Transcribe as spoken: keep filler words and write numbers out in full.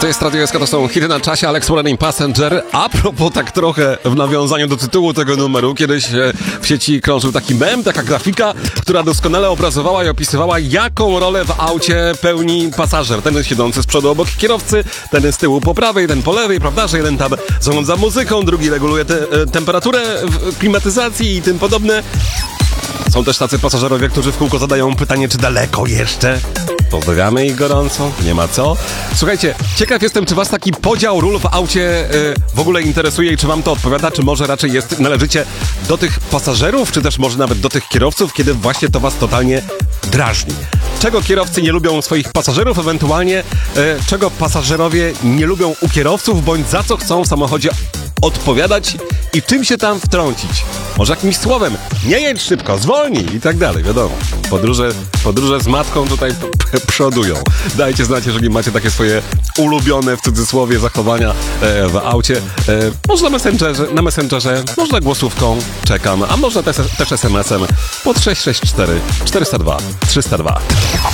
To jest Radio S K, to są hity na czasie, Alex Warren Passenger. A propos, tak trochę w nawiązaniu do tytułu tego numeru, kiedyś w sieci krążył taki mem, taka grafika, która doskonale obrazowała i opisywała, jaką rolę w aucie pełni pasażer. Ten siedzący z przodu obok kierowcy, ten z tyłu po prawej, ten po lewej, prawda, że jeden tam zarządza muzyką, drugi reguluje te, temperaturę w klimatyzacji i tym podobne. Są też tacy pasażerowie, którzy w kółko zadają pytanie, czy daleko jeszcze? Pozdrawiamy ich gorąco, nie ma co. Słuchajcie, ciekaw jestem, czy was taki podział ról w aucie yy, w ogóle interesuje i czy wam to odpowiada, czy może raczej jest, należycie do tych pasażerów, czy też może nawet do tych kierowców, kiedy właśnie to was totalnie drażni. Czego kierowcy nie lubią swoich pasażerów, ewentualnie yy, czego pasażerowie nie lubią u kierowców, bądź za co chcą w samochodzie odpowiadać i czym się tam wtrącić. Może jakimś słowem, nie jedź szybko, zwolnij i tak dalej, wiadomo. Podróże, podróże z matką tutaj p- p- przodują. Dajcie znać, jeżeli macie takie swoje ulubione, w cudzysłowie, zachowania e, w aucie. E, może na Messengerze, na Messengerze, może głosówką, czekam, a może też, też es em esem pod sześć sześć cztery czterysta dwa trzysta dwa.